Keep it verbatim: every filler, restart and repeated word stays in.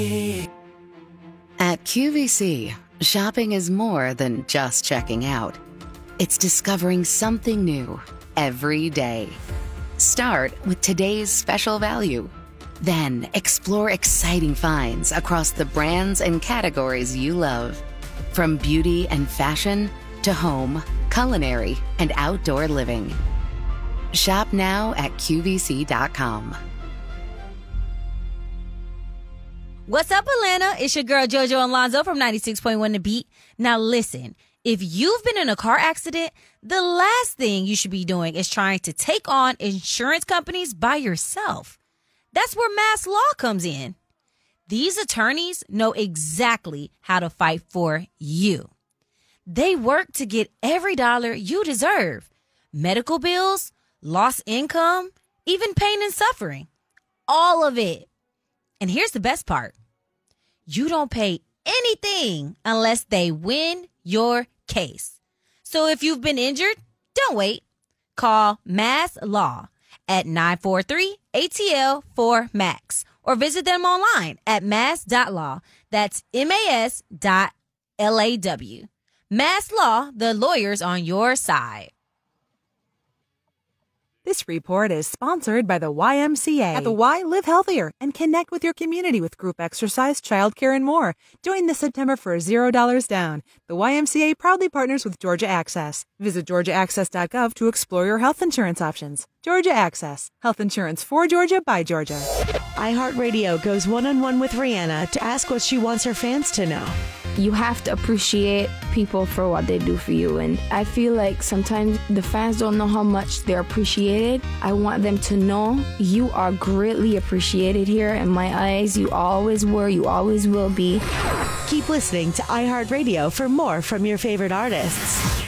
At Q V C, shopping is more than just checking out. It's discovering something new every day. Start with today's special value. Then explore exciting finds across the brands and categories you love. From beauty and fashion to home, culinary, and outdoor living. Shop now at Q V C dot com. What's up, Atlanta? It's your girl, JoJo Alonzo from ninety-six point one The Beat. Now listen, if you've been in a car accident, the last thing you should be doing is trying to take on insurance companies by yourself. That's where Mass Law comes in. These attorneys know exactly how to fight for you. They work to get every dollar you deserve. Medical bills, lost income, even pain and suffering. All of it. And here's the best part. You don't pay anything unless they win your case. So if you've been injured, don't wait. Call Mass Law at nine four three A T L four max or visit them online at mass dot law. That's M A S dot L A W. Mass Law, the lawyers on your side. This report is sponsored by the Y M C A. At the Y, live healthier and connect with your community with group exercise, childcare, and more. Join this September for zero dollars down. The Y M C A proudly partners with Georgia Access. Visit georgia access dot gov to explore your health insurance options. Georgia Access. Health insurance for Georgia by Georgia. iHeartRadio goes one-on-one with Rihanna to ask what she wants her fans to know. You have to appreciate people for what they do for you. And I feel like sometimes the fans don't know how much they're appreciated. I want them to know you are greatly appreciated here. In my eyes, you always were, you always will be. Keep listening to iHeartRadio for more from your favorite artists.